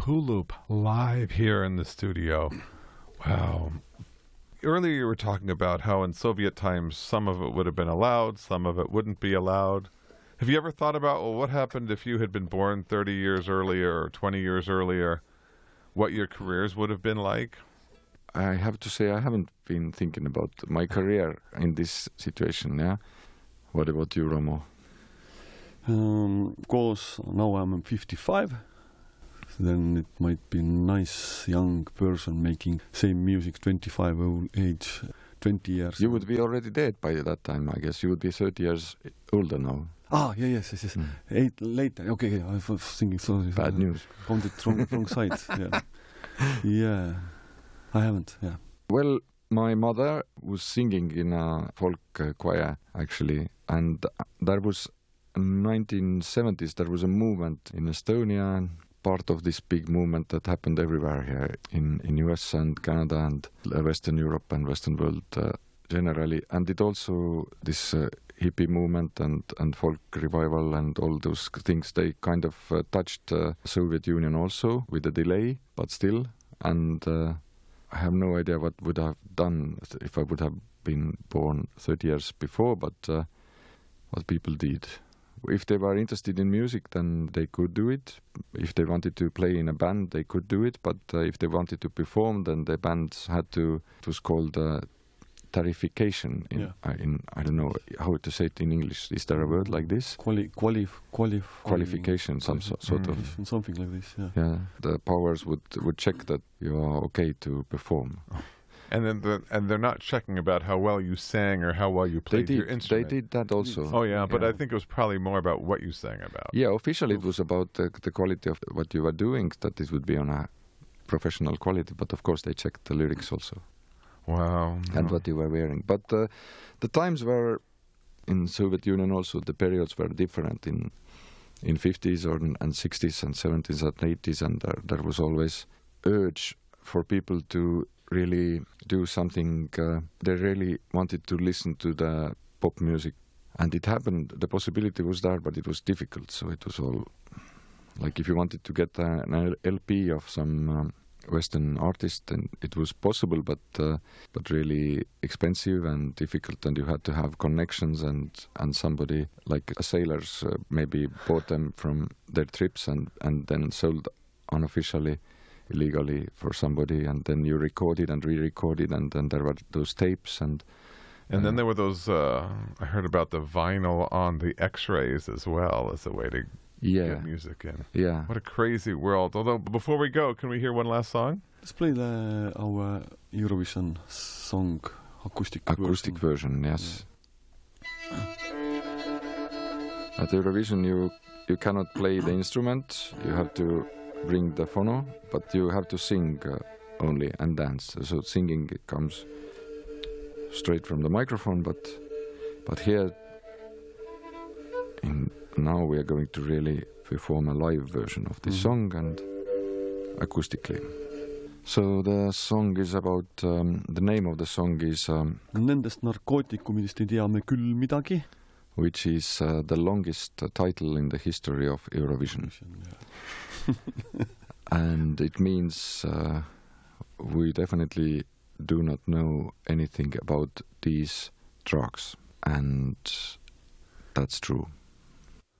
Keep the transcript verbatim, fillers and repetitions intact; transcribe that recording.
Pulup live here in the studio. Wow. Earlier you were talking about how in Soviet times some of it would have been allowed, some of it wouldn't be allowed. Have you ever thought about, well, what happened if you had been born thirty years earlier or twenty years earlier, what your careers would have been like? I have to say I haven't been thinking about my career in this situation, yeah? What about you, Romo? Um, because now I'm fifty-five, then it might be a nice young person making same music, twenty-five old age, twenty years. You would be already dead by that time, I guess. You would be thirty years older now. Ah, yeah, yes, yes, yes. Mm. Eight later. Okay, okay, I was thinking sorry. Bad news. Found it wrong, wrong side. Yeah, yeah. I haven't. Yeah. Well, my mother was singing in a folk uh, choir actually, and there was in nineteen seventies there was a movement in Estonia, part of this big movement that happened everywhere here in in U S and Canada and Western Europe and Western world uh, generally, and it also this uh, hippie movement and and folk revival and all those things, they kind of uh, touched uh, Soviet Union also with a delay, but still, and uh, I have no idea what would I have done if I would have been born thirty years before, but uh, what people did. If they were interested in music, then they could do it. If they wanted to play in a band, they could do it. But uh, if they wanted to perform, then the bands had to, it was called uh, tarification. In, yeah. uh, in I don't know how to say it in English. Is there a word like this? Quali, quali, quali, Qualification, some so, sort mm. of. Something like this, yeah. Yeah, the powers would, would check that you are okay to perform. And then the, and they're not checking about how well you sang or how well you played they did, your instrument. They did that also. Oh, yeah, but yeah. I think it was probably more about what you sang about. Yeah, officially it was about the, the quality of what you were doing, that it would be on a professional quality, but of course they checked the lyrics also. Wow. And no. what you were wearing. But uh, the times were, in Soviet Union also, the periods were different in in fifties or and sixties and seventies and eighties, and there, there was always urge for people to really do something. Uh, they really wanted to listen to the pop music, and it happened. The possibility was there, but it was difficult. So it was all like if you wanted to get an L P of some um, Western artist, then it was possible, but uh, but really expensive and difficult, and you had to have connections, and and somebody like sailors uh, maybe bought them from their trips and and then sold unofficially, illegally for somebody, and then you recorded and re-recorded, and then there were those tapes, and and uh, then there were those. Uh, I heard about the vinyl on the X-rays as well as a way to yeah. get music in. Yeah, what a crazy world! Although before we go, can we hear one last song? Let's play the our Eurovision song acoustic acoustic version. version yes. Yeah. At Eurovision, you you cannot play the instrument. You have to bring the phono, but you have to sing uh, only and dance. So singing comes straight from the microphone, but but here in now we are going to really perform a live version of this mm. song and acoustically. So the song is about um, the name of the song is um, Nendest narkootikumidest ei tea me küll midagi, which is uh, the longest uh, title in the history of Eurovision. Yeah. And it means uh, we definitely do not know anything about these drugs, and that's true.